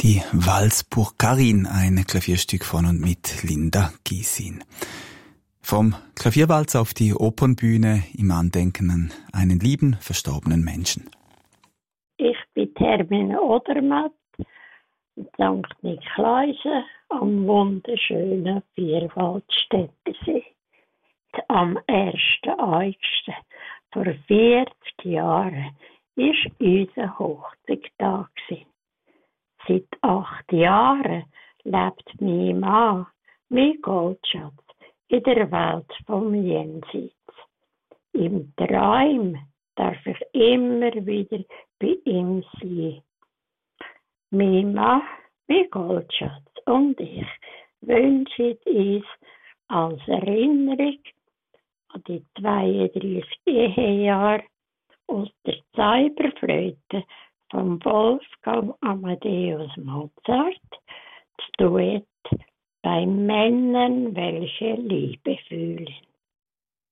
Die Valse pour Karin, ein Klavierstück von und mit Linda Gysin. Vom Klavierwalz auf die Opernbühne im Andenken an einen lieben, verstorbenen Menschen. Ich bin Hermine Odermatt, in St. Niklaisen am wunderschönen Vierwaldstättersee. Am 1. August vor 40 Jahren war unser Hochzeitstag. Seit 8 Jahren lebt mein Mann, mein Goldschatz, in der Welt vom Jenseits. Im Traum darf ich immer wieder bei ihm sein. Mein Mann, mein Goldschatz und ich wünschen uns als Erinnerung an die 32 Ehejahre aus der Zauberflöte von Wolfgang Amadeus Mozart, das Duett bei Männern, welche Liebe fühlen.